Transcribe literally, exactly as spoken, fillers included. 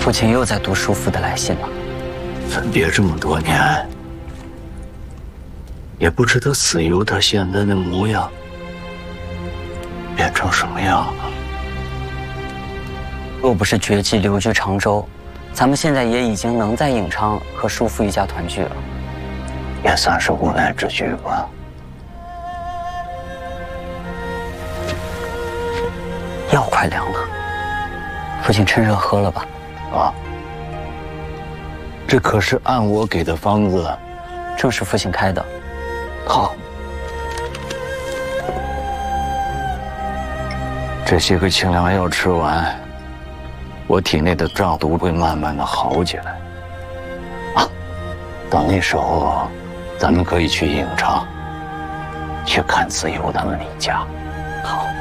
父亲又在读叔父的来信了。 分别这么多年，也不知道子由他现在的模样变成什么样了。 若不是绝迹留居常州，咱们现在也已经能在颍昌和叔父一家团聚了， 也算是无奈之举吧。 药快凉了，父亲趁热喝了吧。 啊，这可是按我给的方子， 正是父亲开的。 好，这些个清凉药吃完，我体内的瘴毒会慢慢的好起来。啊，到那时候，咱们可以去颍昌，去看子由他们一家。 好。